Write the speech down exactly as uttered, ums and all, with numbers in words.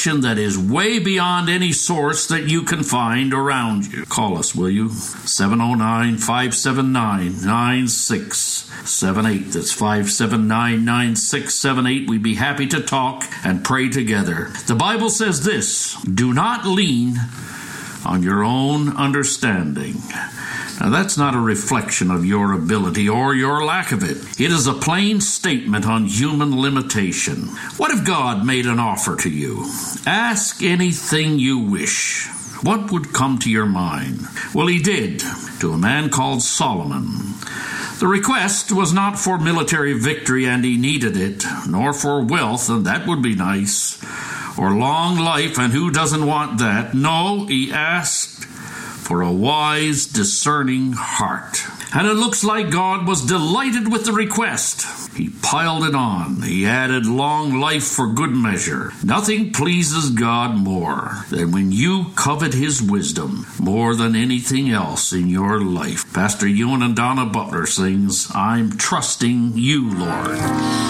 protection that is way beyond any source that you can find around you. Call us, will you? seven oh nine, five seven nine, nine six seven eight. That's five seven nine, nine six seven eight. We'd be happy to talk and pray together. The Bible says this: do not lean on your own understanding. Now, that's not a reflection of your ability or your lack of it. It is a plain statement on human limitation. What if God made an offer to you? Ask anything you wish. What would come to your mind? Well, he did, to a man called Solomon. The request was not for military victory, and he needed it, nor for wealth, and that would be nice, or long life, and who doesn't want that? No, he asked for a wise, discerning heart. And it looks like God was delighted with the request. He piled it on. He added long life for good measure. Nothing pleases God more than when you covet his wisdom more than anything else in your life. Pastor Ewan and Donna Butler sings, I'm Trusting You, Lord.